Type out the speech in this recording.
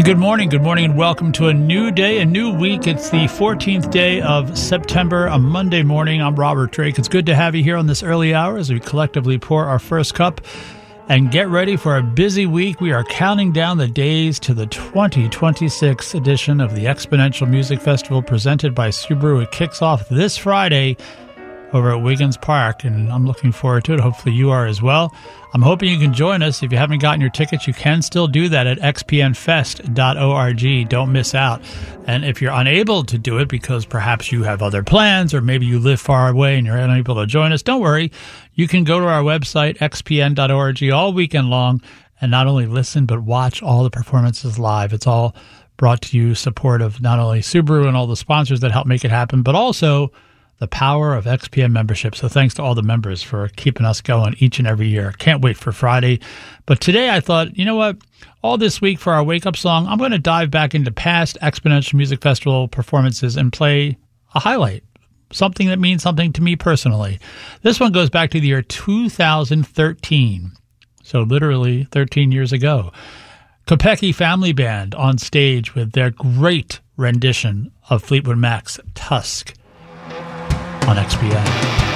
Good morning, and welcome to a new day, a new week. It's the 14th day of September, a Monday morning. I'm Robert Drake. It's good to have you here on this early hour as we collectively pour our first cup and get ready for a busy week. We are counting down the days to the 2026 edition of the Exponential Music Festival presented by Subaru. It kicks off this Friday over at Wiggins Park, and I'm looking forward to it. Hopefully you are as well. I'm hoping you can join us. If you haven't gotten your tickets, you can still do that at xpnfest.org. Don't miss out. And if you're unable to do it because perhaps you have other plans or maybe you live far away and you're unable to join us, don't worry. You can go to our website, xpn.org, all weekend long and not only listen but watch all the performances live. It's all brought to you support of not only Subaru and all the sponsors that help make it happen, but also the power of XPN membership. So thanks to all the members for keeping us going each and every year. Can't wait for Friday. But today I thought, you know what? All this week for our wake-up song, I'm going to dive back into past Exponential Music Festival performances and play a highlight, something that means something to me personally. This one goes back to the year 2013, so literally 13 years ago. Kopecky Family Band on stage with their great rendition of Fleetwood Mac's Tusk on XPN.